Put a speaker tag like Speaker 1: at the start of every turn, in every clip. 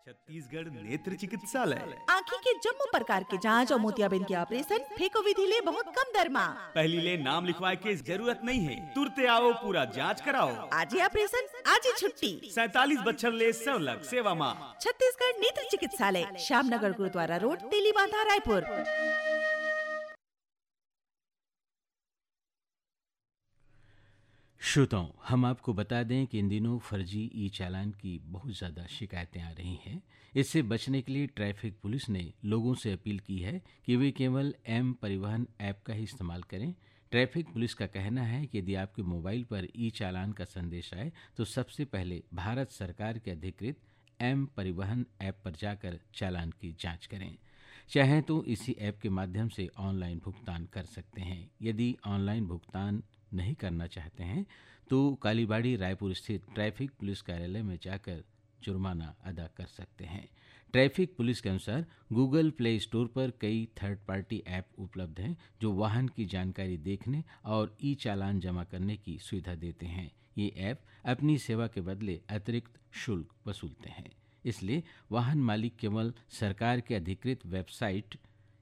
Speaker 1: छत्तीसगढ़ नेत्र चिकित्सालय
Speaker 2: आँखी के जम्मू प्रकार के जांच और मोतियाबिंद के ऑपरेशन फेको विधि ले बहुत कम दर में।
Speaker 1: पहली ले नाम लिखवाए के जरूरत नहीं है, तुरते आओ पूरा जांच कराओ।
Speaker 2: आज ही ऑपरेशन आज ही छुट्टी।
Speaker 1: 47 बच्चर ले 100 लाख सेवा माँ।
Speaker 2: छत्तीसगढ़ नेत्र चिकित्सालय, श्यामनगर गुरुद्वारा रोड, तेलीबांधा, रायपुर।
Speaker 3: श्रोताओं, हम आपको बता दें कि इन दिनों फर्जी ई चालान की बहुत ज़्यादा शिकायतें आ रही हैं। इससे बचने के लिए ट्रैफिक पुलिस ने लोगों से अपील की है कि वे केवल एम परिवहन ऐप का ही इस्तेमाल करें। ट्रैफिक पुलिस का कहना है कि यदि आपके मोबाइल पर ई चालान का संदेश आए तो सबसे पहले भारत सरकार के अधिकृत एम परिवहन ऐप पर जाकर चालान की जाँच करें। चाहें तो इसी ऐप के माध्यम से ऑनलाइन भुगतान कर सकते हैं। यदि ऑनलाइन भुगतान नहीं करना चाहते हैं तो कालीबाड़ी रायपुर स्थित ट्रैफिक पुलिस कार्यालय में जाकर जुर्माना अदा कर सकते हैं। ट्रैफिक पुलिस के अनुसार गूगल प्ले स्टोर पर कई थर्ड पार्टी ऐप उपलब्ध हैं जो वाहन की जानकारी देखने और ई चालान जमा करने की सुविधा देते हैं। ये ऐप अपनी सेवा के बदले अतिरिक्त शुल्क वसूलते हैं, इसलिए वाहन मालिक केवल सरकार के अधिकृत वेबसाइट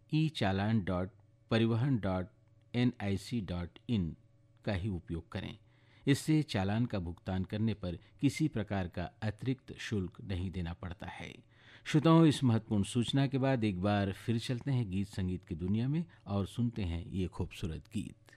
Speaker 3: echallan.parivahan.nic.in का ही उपयोग करें। इससे चालान का भुगतान करने पर किसी प्रकार का अतिरिक्त शुल्क नहीं देना पड़ता है। श्रोताओं, इस महत्वपूर्ण सूचना के बाद एक बार फिर चलते हैं गीत संगीत की दुनिया में और सुनते हैं ये खूबसूरत गीत।